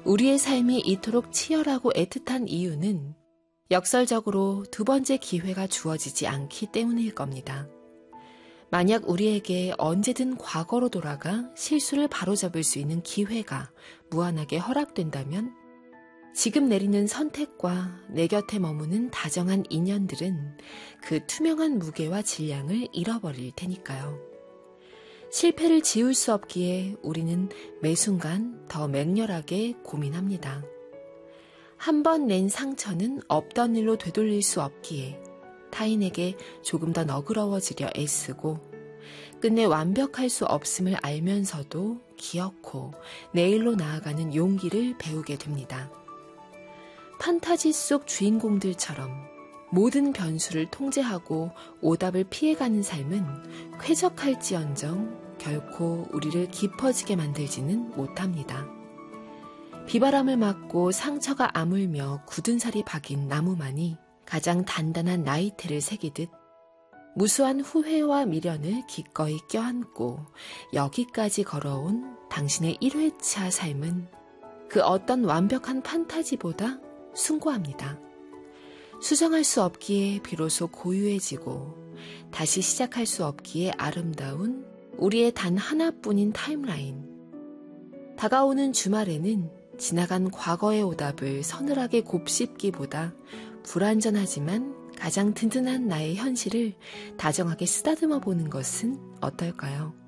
우리의 삶이 이토록 치열하고 애틋한 이유는 역설적으로 두 번째 기회가 주어지지 않기 때문일 겁니다. 만약 우리에게 언제든 과거로 돌아가 실수를 바로잡을 수 있는 기회가 무한하게 허락된다면 지금 내리는 선택과 내 곁에 머무는 다정한 인연들은 그 투명한 무게와 질량을 잃어버릴 테니까요. 실패를 지울 수 없기에 우리는 매 순간 더 맹렬하게 고민합니다. 한 번 낸 상처는 없던 일로 되돌릴 수 없기에 타인에게 조금 더 너그러워지려 애쓰고 끝내 완벽할 수 없음을 알면서도 기어코 내일로 나아가는 용기를 배우게 됩니다. 판타지 속 주인공들처럼 모든 변수를 통제하고 오답을 피해가는 삶은 쾌적할지언정 결코 우리를 깊어지게 만들지는 못합니다. 비바람을 맞고 상처가 아물며 굳은 살이 박인 나무만이 가장 단단한 나이테를 새기듯 무수한 후회와 미련을 기꺼이 껴안고 여기까지 걸어온 당신의 1회차 삶은 그 어떤 완벽한 판타지보다 숭고합니다. 수정할 수 없기에 비로소 고유해지고 다시 시작할 수 없기에 아름다운 우리의 단 하나뿐인 타임라인. 다가오는 주말에는 지나간 과거의 오답을 서늘하게 곱씹기보다 불완전하지만 가장 든든한 나의 현실을 다정하게 쓰다듬어 보는 것은 어떨까요?